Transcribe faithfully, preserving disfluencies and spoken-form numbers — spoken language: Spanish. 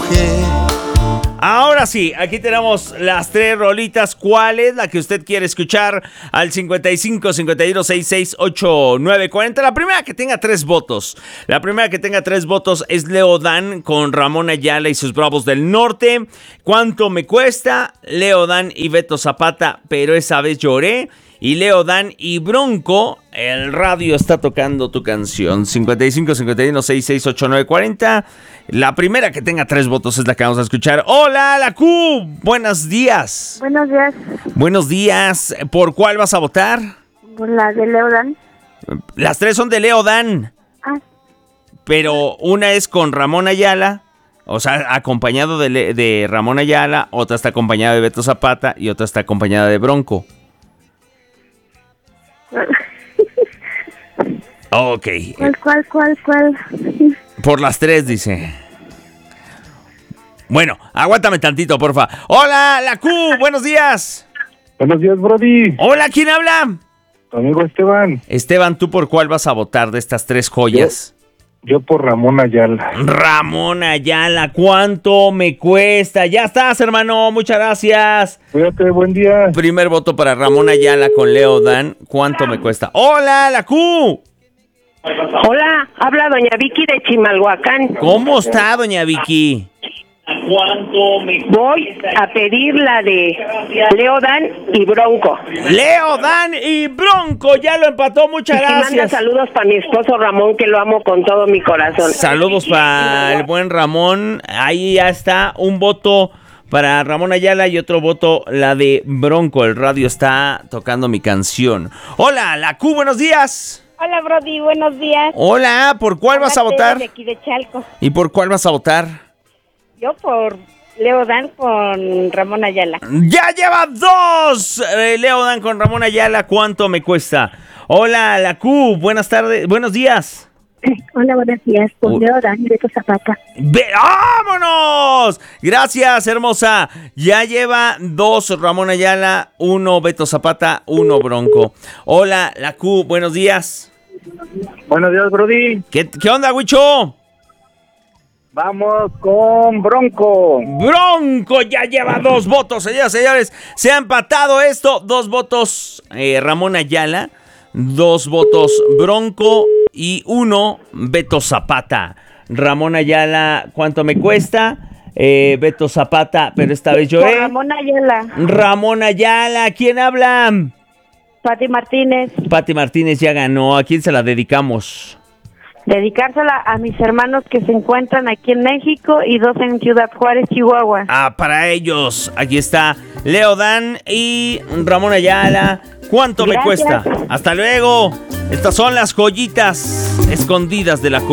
mujer. Ahora sí, aquí tenemos las tres rolitas. ¿Cuál es la que usted quiere escuchar? Al cincuenta y cinco, cincuenta y uno, sesenta y seis, ochenta y nueve, cuarenta. La primera que tenga tres votos. La primera que tenga tres votos es Leo Dan con Ramón Ayala y sus Bravos del Norte. ¿Cuánto me cuesta? Leo Dan y Beto Zapata, pero esa vez lloré. Y Leo Dan y Bronco, el radio está tocando tu canción. cincuenta y cinco, cincuenta y uno, sesenta y seis, ochenta y nueve, cuarenta. La primera que tenga tres votos es la que vamos a escuchar. ¡Hola, la Q! Buenos días. Buenos días. Buenos días. ¿Por cuál vas a votar? Por la de Leo Dan. Las tres son de Leo Dan. Ah. Pero una es con Ramón Ayala, o sea, acompañado de, Le- de Ramón Ayala. Otra está acompañada de Beto Zapata y otra está acompañada de Bronco. Ok. ¿Cuál, cuál, cuál, cuál? Por las tres, dice. Bueno, aguántame tantito, porfa. Hola, la Q, buenos días. Buenos días, Brody. Hola, ¿quién habla? Tu amigo Esteban. Esteban, ¿tú por cuál vas a votar de estas tres joyas? Yo por Ramón Ayala. Ramón Ayala, ¿cuánto me cuesta? Ya estás, hermano, muchas gracias. Cuídate, buen día. Primer voto para Ramón Ayala con Leo Dan. ¿Cuánto me cuesta? Hola, la Q. Hola, habla doña Vicky de Chimalhuacán. ¿Cómo está, doña Vicky? Voy a pedir la de Leo Dan y Bronco. Leo Dan y Bronco, ya lo empató, muchas Y manda gracias. saludos para mi esposo Ramón, que lo amo con todo mi corazón. Saludos para el buen Ramón. Ahí ya está, un voto para Ramón Ayala y otro voto la de Bronco. El radio está tocando mi canción. Hola, la Q, buenos días. Hola, Brody, buenos días. Hola, ¿por cuál vas a Hola, votar? de aquí de Chalco. ¿Y por cuál vas a votar? Yo por Leo Dan con Ramón Ayala. ¡Ya lleva dos! Eh, Leo Dan con Ramón Ayala, ¿cuánto me cuesta? Hola, la Q, buenas tardes, buenos días. Hola, buenos días. Por Uh. Leo Dan y Beto Zapata. Ve- ¡Vámonos! Gracias, hermosa. Ya lleva dos Ramón Ayala, uno Beto Zapata, uno Bronco. Hola, la Q, buenos días. Buenos días, Brody. ¿Qué, qué onda, Huicho? Vamos con Bronco. Bronco ya lleva dos votos, señoras y señores. Se ha empatado esto. Dos votos eh, Ramón Ayala, dos votos Bronco y uno Beto Zapata. Ramón Ayala, ¿cuánto me cuesta? Eh, Beto Zapata, pero esta vez Por lloré. Ramón Ayala. Ramón Ayala, ¿quién habla? Pati Martínez. Pati Martínez ya ganó. ¿A quién se la dedicamos? Dedicársela a mis hermanos que se encuentran aquí en México y dos en Ciudad Juárez, Chihuahua. Ah, para ellos. Aquí está Leo Dan y Ramón Ayala. ¿Cuánto me Gracias. cuesta? Hasta luego. Estas son las joyitas escondidas de la Q.